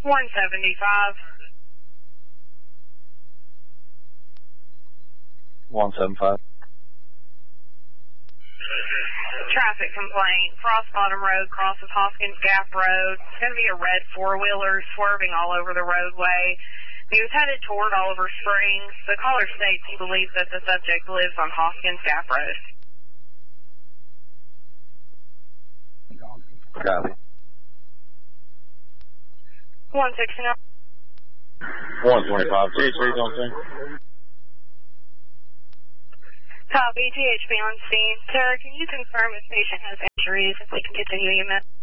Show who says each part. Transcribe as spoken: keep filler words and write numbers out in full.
Speaker 1: one seventy-five.
Speaker 2: one seventy-five.
Speaker 1: Traffic complaint. Frost Bottom Road crosses Hoskins Gap Road. It's going to be a red four-wheeler swerving all over the roadway. He was headed toward Oliver Springs. The caller states he believes that the subject lives on Hoskins Gap Road.
Speaker 2: Copy.
Speaker 1: one sixty-nine.
Speaker 2: one twenty-five. T H P on scene.
Speaker 1: Copy. T H P on scene. Sir, can you confirm if patient has injuries if we can get the E M S?